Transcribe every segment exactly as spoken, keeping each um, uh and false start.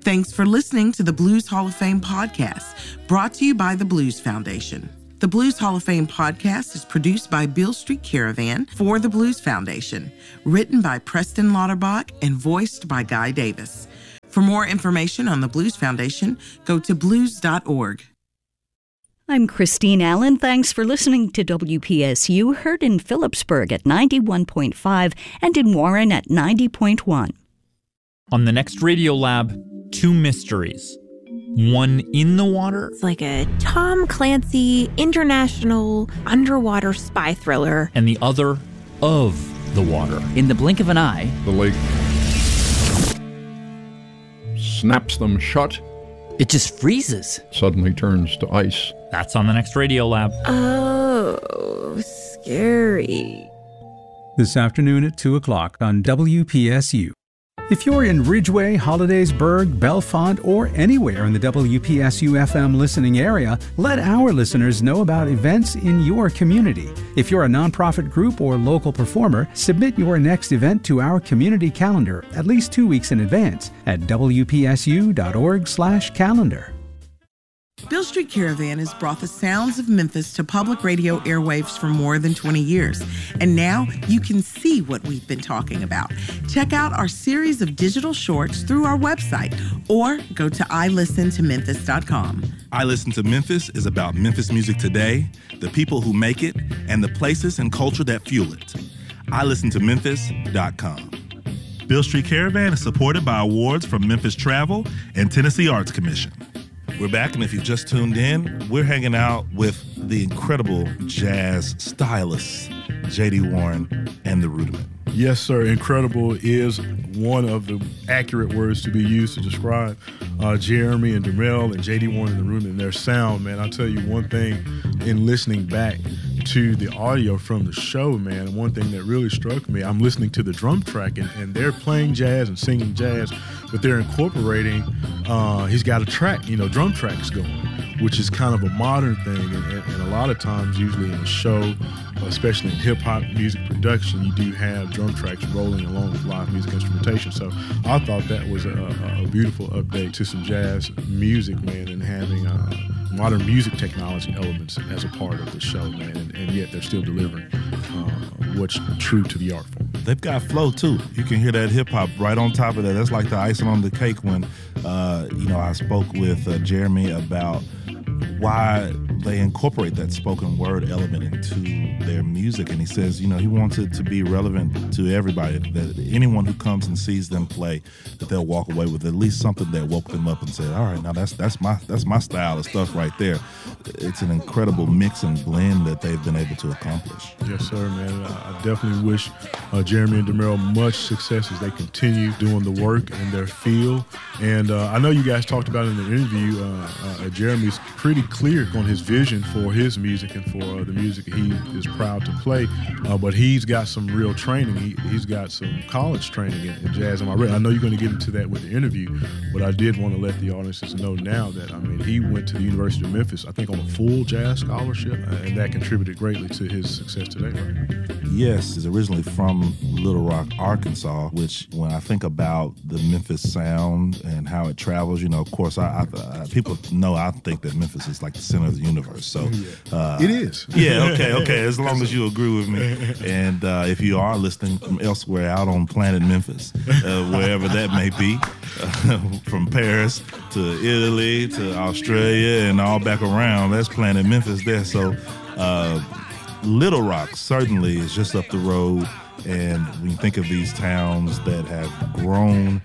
Thanks for listening to the Blues Hall of Fame podcast, brought to you by the Blues Foundation. The Blues Hall of Fame podcast is produced by Beale Street Caravan for the Blues Foundation, written by Preston Lauterbach and voiced by Guy Davis. For more information on the Blues Foundation, go to blues dot org. I'm Christine Allen. Thanks for listening to W P S U, heard in Phillipsburg at ninety-one point five and in Warren at ninety point one. On the next Radio Lab, two mysteries. One in the water. It's like a Tom Clancy international underwater spy thriller. And the other of the water. In the blink of an eye, the lake snaps them shut. It just freezes. Suddenly turns to ice. That's on the next Radio Lab. Oh, scary. This afternoon at two o'clock on W P S U. If you're in Ridgeway, Hollidaysburg, Bellefonte, or anywhere in the W P S U F M listening area, let our listeners know about events in your community. If you're a nonprofit group or local performer, submit your next event to our community calendar at least two weeks in advance at w p s u dot org slash calendar. Beale Street Caravan has brought the sounds of Memphis to public radio airwaves for more than twenty years. And now you can see what we've been talking about. Check out our series of digital shorts through our website or go to i listen to memphis dot com. I Listen to Memphis is about Memphis music today, the people who make it, and the places and culture that fuel it. i listen to memphis dot com. Beale Street Caravan is supported by awards from Memphis Travel and Tennessee Arts Commission. We're back, and if you just tuned in, we're hanging out with the incredible jazz stylist, J D Warren and the Rudiment. Yes, sir. Incredible is one of the accurate words to be used to describe uh, Jeremy and Demel and J D Warren and the Rudiment and their sound, man. I'll tell you one thing in listening back to the audio from the show, man, one thing that really struck me, I'm listening to the drum track, and, and they're playing jazz and singing jazz, but they're incorporating, uh, he's got a track, you know, drum tracks going, which is kind of a modern thing, and, and, and a lot of times, usually in a show, especially in hip-hop music production, you do have drum tracks rolling along with live music instrumentation. So I thought that was a, a beautiful update to some jazz music, man, and having uh, modern music technology elements as a part of the show, man, and, and yet they're still delivering uh, what's true to the art form. They've got flow, too. You can hear that hip-hop right on top of that. That's like the icing on the cake when, uh, you know, I spoke with uh, Jeremy about why they incorporate that spoken word element into their music. And he says, you know, he wants it to be relevant to everybody, that anyone who comes and sees them play, that they'll walk away with at least something that woke them up and said, all right, now that's that's my that's my style of stuff right there. It's an incredible mix and blend that they've been able to accomplish. Yes, sir, man. I definitely wish uh, Jeremy and Demel much success as they continue doing the work in their field. And uh, I know you guys talked about in the interview, uh, uh, Jeremy's pretty clear on his vision for his music and for uh, the music he is proud to play, uh, but he's got some real training. He, he's got some college training in, in jazz. And I, re- I know you're going to get into that with the interview, but I did want to let the audiences know now that, I mean, he went to the University of Memphis, I think, on a full jazz scholarship, uh, and that contributed greatly to his success today, right? Yes, he's originally from Little Rock, Arkansas, which when I think about the Memphis sound and how it travels, you know, of course, I, I, I people know I think that Memphis is like the center of the universe. So uh, it is. Yeah, okay, okay. As long as you agree with me. And uh, if you are listening from elsewhere out on planet Memphis, uh, wherever that may be, uh, from Paris to Italy to Australia and all back around, that's planet Memphis there. So uh, Little Rock certainly is just up the road. And when you think of these towns that have grown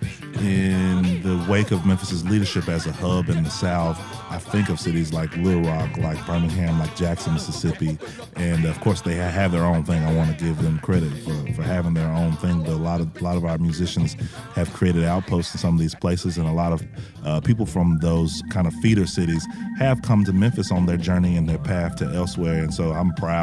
in the wake of Memphis's leadership as a hub in the South, I think of cities like Little Rock, like Birmingham, like Jackson, Mississippi, and of course they have their own thing. I want to give them credit for, for having their own thing. But a lot of a lot of our musicians have created outposts in some of these places, and a lot of uh, people from those kind of feeder cities have come to Memphis on their journey and their path to elsewhere. And so I'm proud to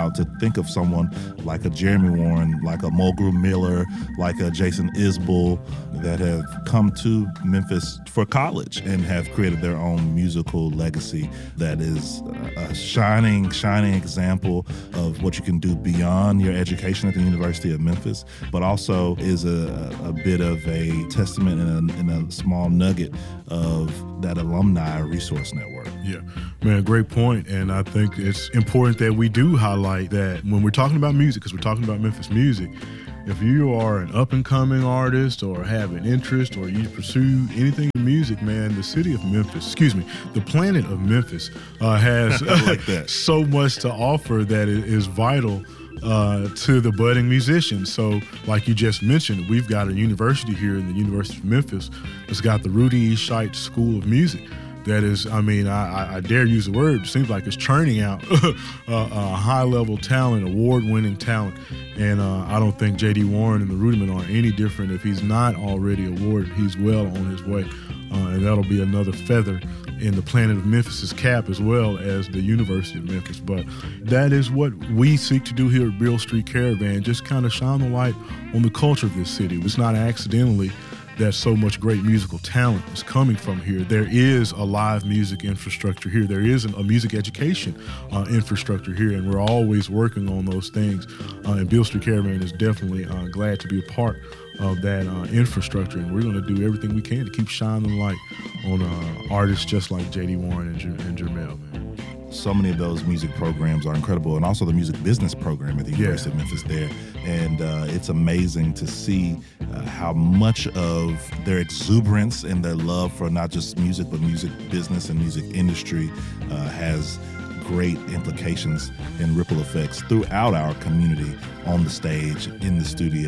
think of someone like a Jeremy Warren, like a Mulgrew Miller, like a Jason Isbell that have come to Memphis for college and have created their own musical legacy that is a shining, shining example of what you can do beyond your education at the University of Memphis, but also is a, a bit of a testament and a, and a small nugget of that alumni resource network. Yeah, man, great point. And I think it's important that we do highlight that when we're talking about music, because we're talking about Memphis music, if you are an up-and-coming artist or have an interest or you pursue anything in music, man, the city of Memphis, excuse me, the planet of Memphis uh, has like that. so much to offer that it is vital uh, to the budding musicians. So like you just mentioned, we've got a university here in the University of Memphis that's got the Rudy E. Scheidt School of Music. That is, I mean, I, I dare use the word, it seems like it's churning out a, a high-level talent, award-winning talent. And uh, I don't think J D. Warren and the Rudimen are any different. If he's not already awarded, he's well on his way. Uh, and that'll be another feather in the planet of Memphis's cap as well as the University of Memphis. But that is what we seek to do here at Beale Street Caravan, just kind of shine the light on the culture of this city. It's not accidentally that so much great musical talent is coming from here. There is a live music infrastructure here. There is a music education uh, infrastructure here, and we're always working on those things. Uh, and Beale Street Caravan is definitely uh, glad to be a part of that uh, infrastructure, and we're going to do everything we can to keep shining light on uh, artists just like J D. Warren and, J- and Jermel, man. So many of those music programs are incredible, and also the music business program at the University yeah. of Memphis there. And uh, it's amazing to see uh, how much of their exuberance and their love for not just music, but music business and music industry uh, has great implications and ripple effects throughout our community, on the stage, in the studio,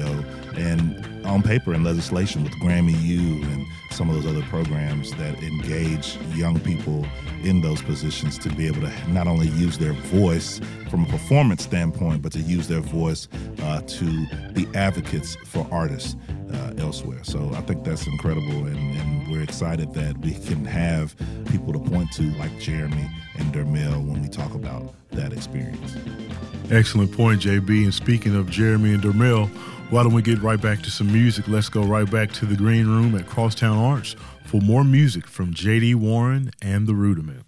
and on paper and legislation with Grammy U and some of those other programs that engage young people in those positions to be able to not only use their voice from a performance standpoint, but to use their voice uh, to be advocates for artists uh, elsewhere. So I think that's incredible, and, and we're excited that we can have people to point to like Jeremy and Dermel when we talk about that experience. Excellent point, J B. And speaking of Jeremy and Dermel, why don't we get right back to some music? Let's go right back to the green room at Crosstown Arts for more music from J D. Warren and the Rudimen.